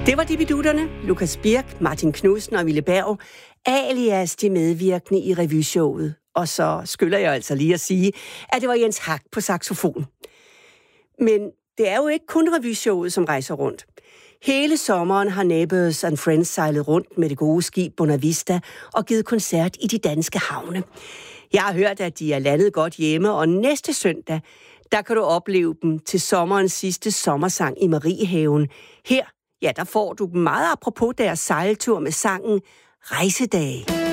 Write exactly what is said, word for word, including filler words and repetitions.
Det var Dibidutterne, Lukas Birk, Martin Knudsen og Mille Berg, alias de medvirkende i revyshowet. Og så skylder jeg altså lige at sige, at det var Jens Hak på saxofon. Men det er jo ikke kun revyshowet, som rejser rundt. Hele sommeren har Neighbors and Friends sejlet rundt med det gode skib Bonavista og givet koncert i de danske havne. Jeg har hørt, at de er landet godt hjemme, og næste søndag, der kan du opleve dem til sommerens sidste sommersang i Mariehaven. Her, ja, der får du dem meget apropos deres sejltur med sangen Rejsedage.